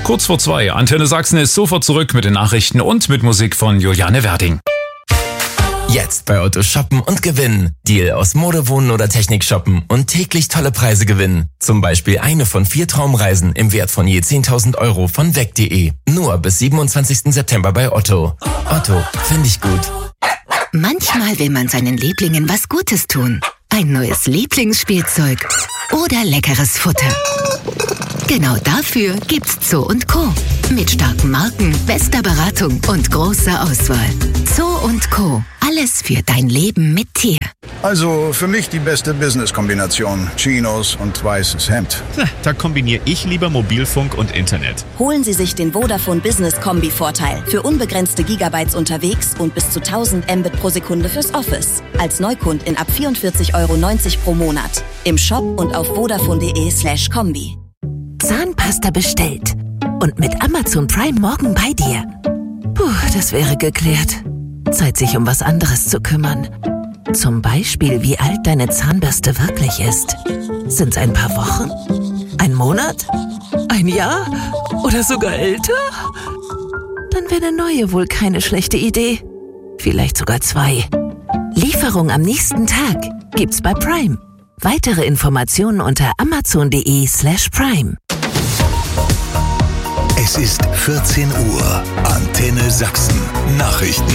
Kurz vor 2. Antenne Sachsen ist sofort zurück mit den Nachrichten und mit Musik von Juliane Werding. Jetzt bei Otto shoppen und gewinnen. Deal aus Mode, Wohnen oder Technik shoppen und täglich tolle Preise gewinnen. Zum Beispiel eine von 4 Traumreisen im Wert von je 10.000 Euro von weg.de. Nur bis 27. September bei Otto. Otto, finde ich gut. Manchmal will man seinen Lieblingen was Gutes tun. Ein neues Lieblingsspielzeug oder leckeres Futter. Genau dafür gibt's Zoo & Co. Mit starken Marken, bester Beratung und großer Auswahl. Zoo & Co. Alles für dein Leben mit Tier. Also für mich die beste Business-Kombination. Chinos und weißes Hemd. Da kombiniere ich lieber Mobilfunk und Internet. Holen Sie sich den Vodafone Business Kombi-Vorteil. Für unbegrenzte Gigabytes unterwegs und bis zu 1000 Mbit pro Sekunde fürs Office. Als Neukundin ab 44,90 € pro Monat. Im Shop und auf vodafone.de/kombi. Zahnpasta bestellt. Und mit Amazon Prime morgen bei dir. Puh, das wäre geklärt. Zeit, sich um was anderes zu kümmern. Zum Beispiel, wie alt deine Zahnbürste wirklich ist. Sind's ein paar Wochen? Ein Monat? Ein Jahr? Oder sogar älter? Dann wäre eine neue wohl keine schlechte Idee. Vielleicht sogar 2. Lieferung am nächsten Tag gibt's bei Prime. Weitere Informationen unter amazon.de/prime. Es ist 14 Uhr. Antenne Sachsen. Nachrichten.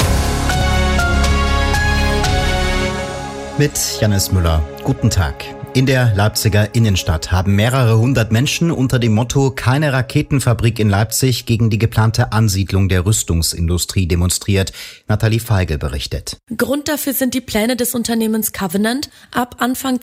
Mit Jannis Müller. Guten Tag. In der Leipziger Innenstadt haben mehrere hundert Menschen unter dem Motto "Keine Raketenfabrik in Leipzig" gegen die geplante Ansiedlung der Rüstungsindustrie demonstriert. Nathalie Feigl berichtet. Grund dafür sind die Pläne des Unternehmens Covenant, ab Anfang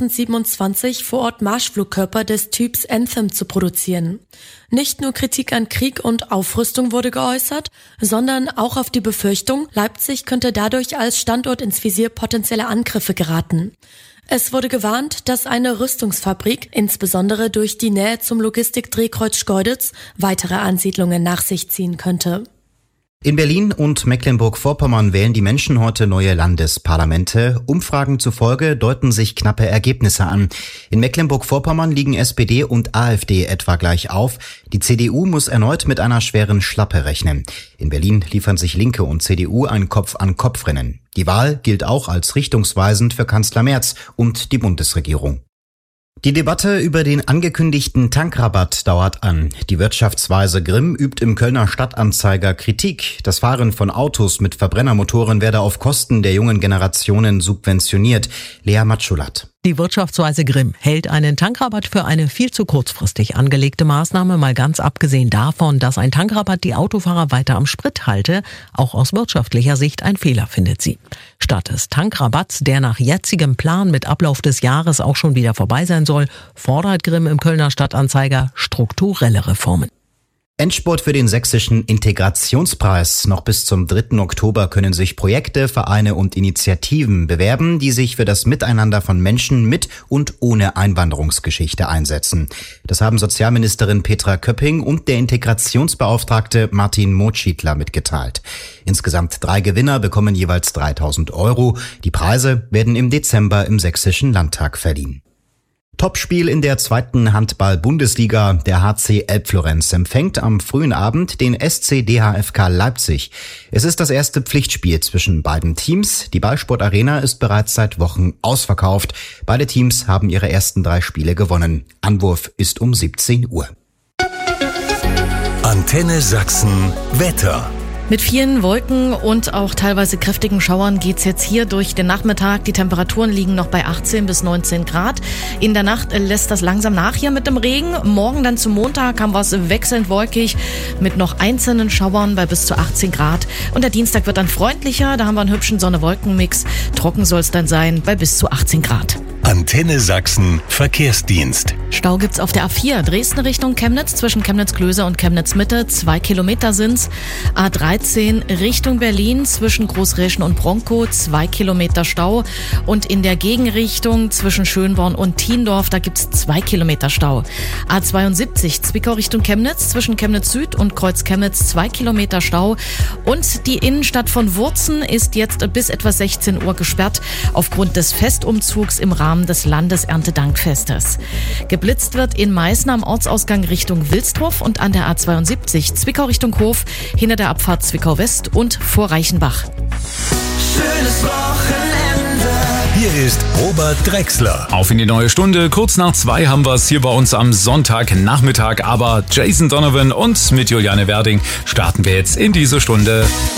2027 vor Ort Marschflugkörper des Typs Anthem zu produzieren. Nicht nur Kritik an Krieg und Aufrüstung wurde geäußert, sondern auch auf die Befürchtung, Leipzig könnte dadurch als Standort ins Visier potenzieller Angriffe geraten. Es wurde gewarnt, dass eine Rüstungsfabrik, insbesondere durch die Nähe zum Logistikdrehkreuz Schkeuditz, weitere Ansiedlungen nach sich ziehen könnte. In Berlin und Mecklenburg-Vorpommern wählen die Menschen heute neue Landesparlamente. Umfragen zufolge deuten sich knappe Ergebnisse an. In Mecklenburg-Vorpommern liegen SPD und AfD etwa gleich auf. Die CDU muss erneut mit einer schweren Schlappe rechnen. In Berlin liefern sich Linke und CDU ein Kopf-an-Kopf-Rennen. Die Wahl gilt auch als richtungsweisend für Kanzler Merz und die Bundesregierung. Die Debatte über den angekündigten Tankrabatt dauert an. Die Wirtschaftsweise Grimm übt im Kölner Stadtanzeiger Kritik. Das Fahren von Autos mit Verbrennermotoren werde auf Kosten der jungen Generationen subventioniert. Lea Matschulat. Die Wirtschaftsweise Grimm hält einen Tankrabatt für eine viel zu kurzfristig angelegte Maßnahme, mal ganz abgesehen davon, dass ein Tankrabatt die Autofahrer weiter am Sprit halte. Auch aus wirtschaftlicher Sicht ein Fehler, findet sie. Statt des Tankrabatts, der nach jetzigem Plan mit Ablauf des Jahres auch schon wieder vorbei sein soll, fordert Grimm im Kölner Stadtanzeiger strukturelle Reformen. Endspurt für den sächsischen Integrationspreis. Noch bis zum 3. Oktober können sich Projekte, Vereine und Initiativen bewerben, die sich für das Miteinander von Menschen mit und ohne Einwanderungsgeschichte einsetzen. Das haben Sozialministerin Petra Köpping und der Integrationsbeauftragte Martin Motschidler mitgeteilt. Insgesamt 3 Gewinner bekommen jeweils 3.000 €. Die Preise werden im Dezember im Sächsischen Landtag verliehen. Topspiel in der 2. Handball-Bundesliga. Der HC Elbflorenz empfängt am frühen Abend den SC DHFK Leipzig. Es ist das erste Pflichtspiel zwischen beiden Teams. Die Ballsport Arena ist bereits seit Wochen ausverkauft. Beide Teams haben ihre ersten 3 Spiele gewonnen. Anwurf ist um 17 Uhr. Antenne Sachsen Wetter. Mit vielen Wolken und auch teilweise kräftigen Schauern geht's jetzt hier durch den Nachmittag. Die Temperaturen liegen noch bei 18 bis 19 Grad. In der Nacht lässt das langsam nach hier mit dem Regen. Morgen dann zum Montag haben wir es wechselnd wolkig mit noch einzelnen Schauern bei bis zu 18 Grad. Und der Dienstag wird dann freundlicher. Da haben wir einen hübschen Sonne-Wolken-Mix. Trocken soll es dann sein bei bis zu 18 Grad. Antenne Sachsen Verkehrsdienst. Stau gibt's auf der A4 Dresden Richtung Chemnitz zwischen Chemnitz-Klöße und Chemnitz-Mitte. 2 Kilometer sind's. A13 Richtung Berlin zwischen Großräschen und Bronkow. 2 Kilometer Stau. Und in der Gegenrichtung zwischen Schönborn und Thiendorf, da gibt's 2 Kilometer Stau. A72 Zwickau Richtung Chemnitz zwischen Chemnitz Süd und Kreuz Chemnitz. 2 Kilometer Stau. Und die Innenstadt von Wurzen ist jetzt bis etwa 16 Uhr gesperrt aufgrund des Festumzugs im Rahmen Rahmen des Landeserntedankfestes. Geblitzt wird in Meißen am Ortsausgang Richtung Wilsdorf und an der A72 Zwickau Richtung Hof, hinter der Abfahrt Zwickau West und vor Reichenbach. Schönes Wochenende. Hier ist Robert Drexler. Auf in die neue Stunde. Kurz nach 2 haben wir es hier bei uns am Sonntagnachmittag. Aber Jason Donovan und mit Juliane Werding starten wir jetzt in diese Stunde.